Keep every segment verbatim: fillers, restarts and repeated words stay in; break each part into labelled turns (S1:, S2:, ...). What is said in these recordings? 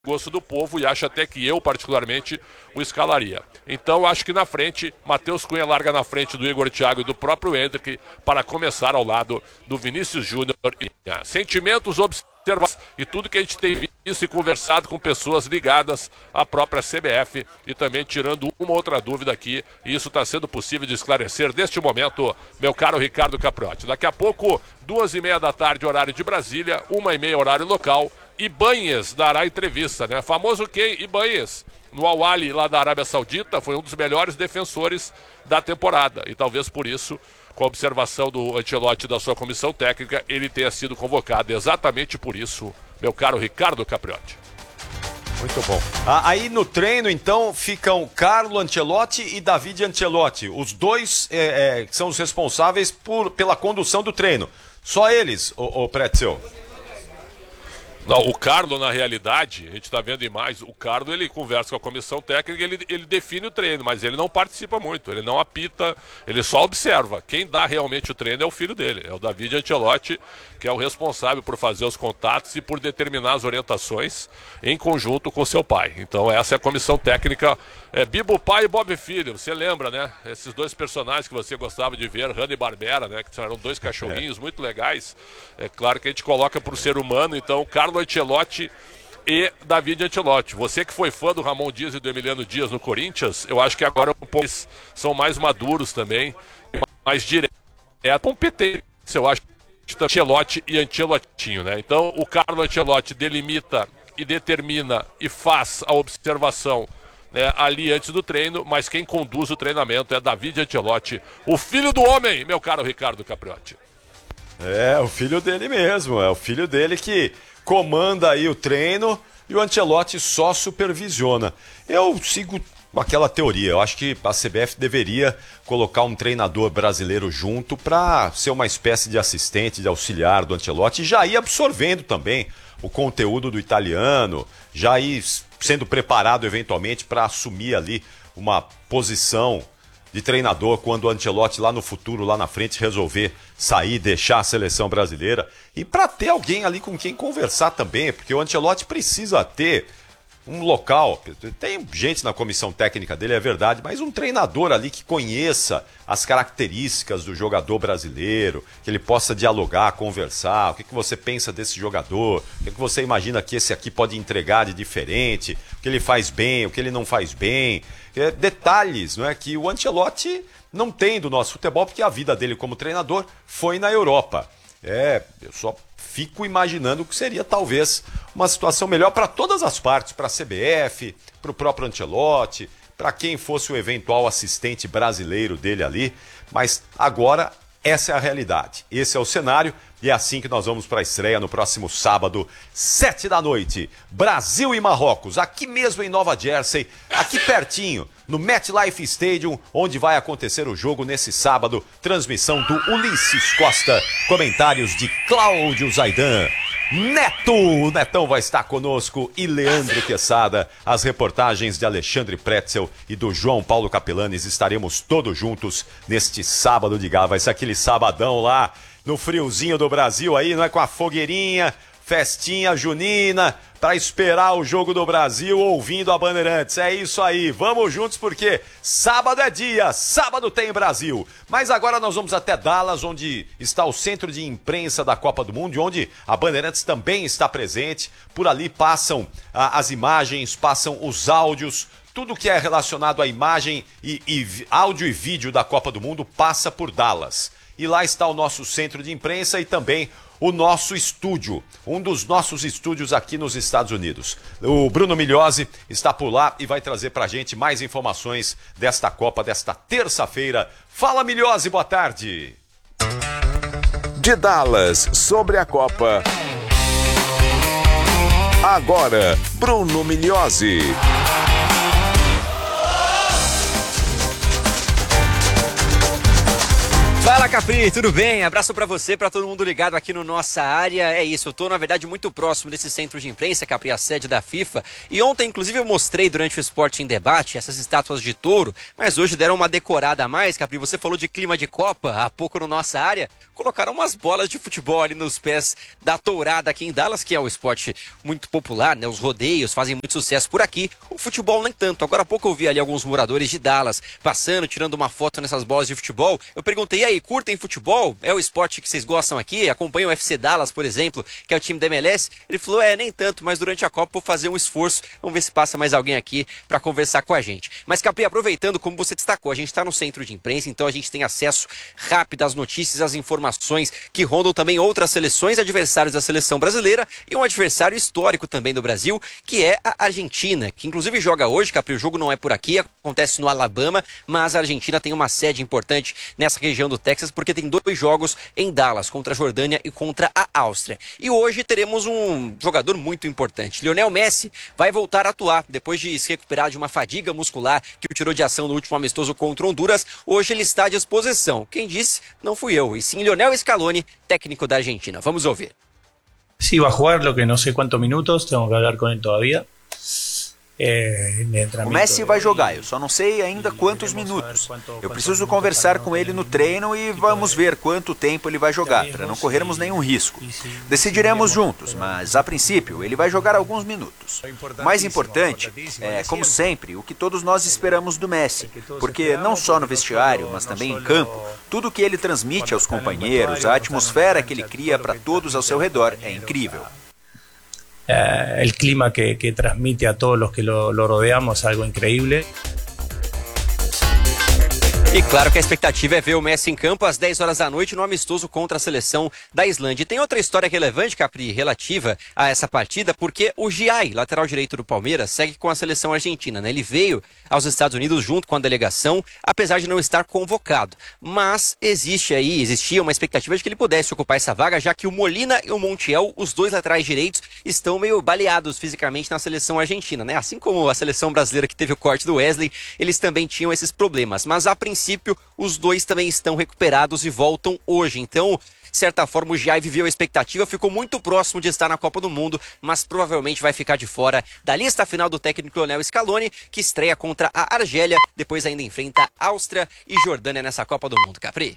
S1: gosto do povo e acho até que eu, particularmente, o escalaria. Então, acho que na frente, Matheus Cunha larga na frente do Igor Thiago e do próprio Hendrick para começar ao lado do Vinícius Júnior. Sentimentos, observações e tudo que a gente tem visto e conversado com pessoas ligadas à própria C B F e também tirando uma outra dúvida aqui, e isso está sendo possível de esclarecer neste momento, meu caro Ricardo Capriotti. Daqui a pouco, duas e meia da tarde, horário de Brasília, uma e meia, horário local, Ibanhes dará entrevista, né? Famoso quem? Ibanhes. No Al-Ahly, lá da Arábia Saudita, foi um dos melhores defensores da temporada. E talvez por isso, com a observação do Ancelotti e da sua comissão técnica, ele tenha sido convocado. Exatamente por isso, meu caro Ricardo Capriotti.
S2: Muito bom. Ah, aí no treino, então, ficam Carlo Ancelotti e David Ancelotti. Os dois é, é, são os responsáveis por, pela condução do treino. Só eles, o, o Pretzel.
S1: Não, o Carlo, na realidade, a gente está vendo imagens, o Carlo, ele conversa com a comissão técnica, ele, ele define o treino, mas ele não participa muito, ele não apita, ele só observa. Quem dá realmente o treino é o filho dele, é o David Ancelotti, que é o responsável por fazer os contatos e por determinar as orientações em conjunto com seu pai. Então essa é a comissão técnica, é Bibo pai e Bob filho, você lembra, né? Esses dois personagens que você gostava de ver, Hanna e Barbera, né? Que eram dois cachorrinhos é. muito legais. É claro que a gente coloca para o ser humano, então, Carlo Ancelotti e David Ancelotti. Você que foi fã do Ramon Dias e do Emiliano Dias no Corinthians, eu acho que agora um pouco são mais maduros também, mais direto. É a competência, eu acho, de Ancelotti e Ancelotinho, né? Então, o Carlo Ancelotti delimita e determina e faz a observação, né, ali antes do treino, mas quem conduz o treinamento é David Ancelotti, o filho do homem, meu caro Ricardo Capriotti.
S2: É, o filho dele mesmo, é o filho dele que comanda aí o treino e o Ancelotti só supervisiona. Eu sigo aquela teoria, eu acho que a C B F deveria colocar um treinador brasileiro junto para ser uma espécie de assistente, de auxiliar do Ancelotti e já ir absorvendo também o conteúdo do italiano, já ir sendo preparado eventualmente para assumir ali uma posição de treinador quando o Ancelotti lá no futuro, lá na frente, resolver sair, deixar a seleção brasileira. E para ter alguém ali com quem conversar também, porque o Ancelotti precisa ter um local. Tem gente na comissão técnica dele, é verdade, mas um treinador ali que conheça as características do jogador brasileiro, que ele possa dialogar, conversar, o que, que você pensa desse jogador, o que, que você imagina que esse aqui pode entregar de diferente, o que ele faz bem, o que ele não faz bem. É, detalhes, não é, que o Ancelotti não tem do nosso futebol, porque a vida dele como treinador foi na Europa. É, eu só fico imaginando que seria talvez uma situação melhor para todas as partes, para a C B F, para o próprio Ancelotti, para quem fosse o eventual assistente brasileiro dele ali, mas agora essa é a realidade, esse é o cenário e é assim que nós vamos para a estreia no próximo sábado, sete da noite, Brasil e Marrocos, aqui mesmo em Nova Jersey, aqui pertinho, no MetLife Stadium, onde vai acontecer o jogo nesse sábado, transmissão do Ulisses Costa, comentários de Cláudio Zaidan, Neto, o Netão vai estar conosco e Leandro Quesada, as reportagens de Alexandre Pretzel e do João Paulo Capelanes, estaremos todos juntos neste sábado de gala, vai ser aquele sabadão lá, no friozinho do Brasil aí, não é, com a fogueirinha, festinha junina, para esperar o jogo do Brasil ouvindo a Bandeirantes. É isso aí, vamos juntos porque sábado é dia, sábado tem Brasil. Mas agora nós vamos até Dallas, onde está o centro de imprensa da Copa do Mundo, onde a Bandeirantes também está presente. Por ali passam ah, as imagens, passam os áudios, tudo que é relacionado à imagem e, e áudio e vídeo da Copa do Mundo passa por Dallas. E lá está o nosso centro de imprensa e também o nosso estúdio, um dos nossos estúdios aqui nos Estados Unidos. O Bruno Migliozzi está por lá e vai trazer pra gente mais informações desta Copa, desta terça-feira. Fala, Migliozzi, boa tarde.
S3: De Dallas, sobre a Copa. Agora, Bruno Migliozzi.
S4: Fala, Capri, tudo bem? Abraço pra você, pra todo mundo ligado aqui no Nossa Área. É isso, eu tô, na verdade, muito próximo desse centro de imprensa, Capri, a sede da FIFA. E ontem, inclusive, eu mostrei durante o Esporte em Debate essas estátuas de touro, mas hoje deram uma decorada a mais, Capri. Você falou de clima de Copa há pouco no Nossa Área. Colocaram umas bolas de futebol ali nos pés da tourada aqui em Dallas, que é um esporte muito popular, né? Os rodeios fazem muito sucesso por aqui. O futebol nem tanto. Agora há pouco eu vi ali alguns moradores de Dallas passando, tirando uma foto nessas bolas de futebol. Eu perguntei, e aí, curtem futebol? É o esporte que vocês gostam aqui? Acompanham o F C Dallas, por exemplo, que é o time da M L S? Ele falou, é, nem tanto, mas durante a Copa vou fazer um esforço. Vamos ver se passa mais alguém aqui para conversar com a gente. Mas, Capri, aproveitando, como você destacou, a gente está no centro de imprensa, então a gente tem acesso rápido às notícias, às informações que rondam também outras seleções, adversários da seleção brasileira e um adversário histórico também do Brasil, que é a Argentina, que inclusive joga hoje, Capri, o jogo não é por aqui, acontece no Alabama, mas a Argentina tem uma sede importante nessa região do Texas, porque tem dois jogos em Dallas, contra a Jordânia e contra a Áustria. E hoje teremos um jogador muito importante. Lionel Messi vai voltar a atuar, depois de se recuperar de uma fadiga muscular que o tirou de ação no último amistoso contra Honduras. Hoje ele está à disposição. Quem disse não fui eu, e sim Lionel Scaloni, técnico da Argentina. Vamos ouvir.
S5: Sí, va a jugar, lo que no sé cuántos minutos, tengo que hablar con él todavía.
S6: O Messi vai jogar, eu só não sei ainda quantos minutos. Eu preciso conversar com ele no treino e vamos ver quanto tempo ele vai jogar, para não corrermos nenhum risco. Decidiremos juntos, mas a princípio ele vai jogar alguns minutos. O mais importante é, como sempre, o que todos nós esperamos do Messi, porque não só no vestiário, mas também em campo, tudo o que ele transmite aos companheiros, a atmosfera que ele cria para todos ao seu redor é incrível.
S5: Uh, el clima que, que transmite a todos los que lo, lo rodeamos es algo increíble.
S4: E claro que a expectativa é ver o Messi em campo às dez horas da noite no amistoso contra a seleção da Islândia. E tem outra história relevante, Capri, relativa a essa partida, porque o Giai, lateral direito do Palmeiras, segue com a seleção argentina, né? Ele veio aos Estados Unidos junto com a delegação, apesar de não estar convocado. Mas existe aí, existia uma expectativa de que ele pudesse ocupar essa vaga, já que o Molina e o Montiel, os dois laterais direitos, estão meio baleados fisicamente na seleção argentina, né? Assim como a seleção brasileira que teve o corte do Wesley, eles também tinham esses problemas. Mas a princípio, os dois também estão recuperados e voltam hoje. Então, de certa forma, o Giai viveu a expectativa, ficou muito próximo de estar na Copa do Mundo, mas provavelmente vai ficar de fora da lista final do técnico Lionel Scaloni, que estreia contra a Argélia, depois ainda enfrenta a Áustria e Jordânia nessa Copa do Mundo. Capri.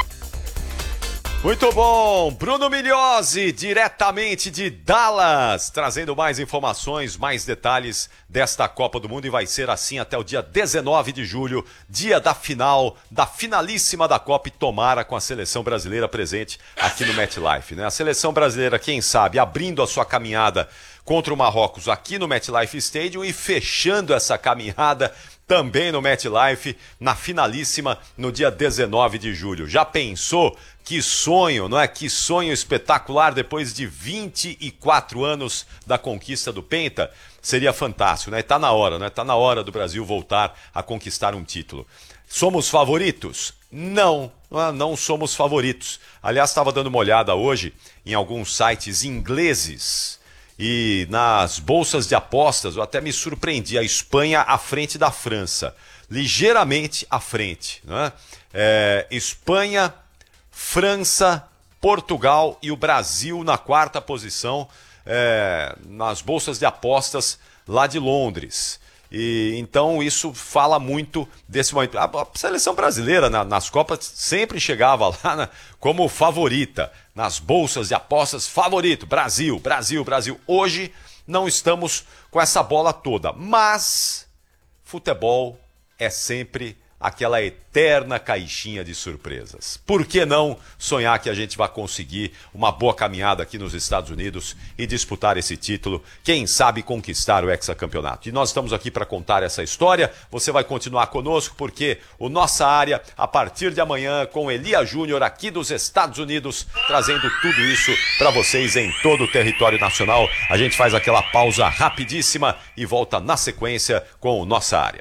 S2: Muito bom, Bruno Migliosi, diretamente de Dallas, trazendo mais informações, mais detalhes desta Copa do Mundo, e vai ser assim até o dia dezenove de julho, dia da final, da finalíssima da Copa, e tomara com a seleção brasileira presente aqui no MetLife, né? A seleção brasileira, quem sabe, abrindo a sua caminhada contra o Marrocos aqui no MetLife Stadium e fechando essa caminhada também no MetLife, na finalíssima, no dia dezenove de julho. Já pensou? Que sonho, não é? Que sonho espetacular depois de vinte e quatro anos da conquista do Penta. Seria fantástico, né? Tá na hora, né? Tá na hora do Brasil voltar a conquistar um título. Somos favoritos? Não, não somos favoritos. Aliás, estava dando uma olhada hoje em alguns sites ingleses e nas bolsas de apostas, eu até me surpreendi, a Espanha à frente da França, ligeiramente à frente, né? É, Espanha, França, Portugal e o Brasil na quarta posição é, nas bolsas de apostas lá de Londres. E então isso fala muito desse momento. A, a seleção brasileira na, nas Copas sempre chegava lá na, como favorita, nas bolsas de apostas, favorito, Brasil, Brasil, Brasil. Hoje não estamos com essa bola toda, mas futebol é sempre aquela eterna caixinha de surpresas. Por que não sonhar que a gente vai conseguir uma boa caminhada aqui nos Estados Unidos e disputar esse título, quem sabe conquistar o hexacampeonato? E nós estamos aqui para contar essa história. Você vai continuar conosco porque o Nossa Área, a partir de amanhã, com Elia Júnior aqui dos Estados Unidos, trazendo tudo isso para vocês em todo o território nacional. A gente faz aquela pausa rapidíssima e volta na sequência com o Nossa Área.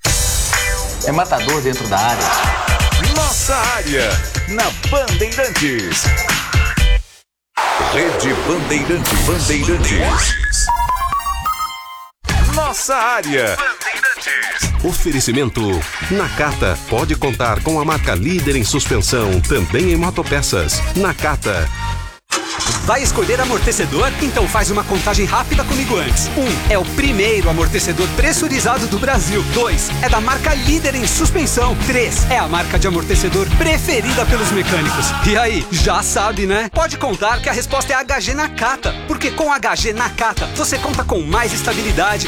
S7: É matador dentro da área.
S3: Nossa Área, na Bandeirantes. Rede Bandeirantes. Bandeirantes. Nossa Área.
S8: Oferecimento Nakata. Pode contar com a marca líder em suspensão, também em motopeças. Nakata.
S9: Vai escolher amortecedor? Então faz uma contagem rápida comigo antes. Um, é o primeiro amortecedor pressurizado do Brasil. Dois, é da marca líder em suspensão. Três, é a marca de amortecedor preferida pelos mecânicos. E aí, já sabe, né? Pode contar que a resposta é H G Nakata, porque com H G Nakata você conta com mais estabilidade,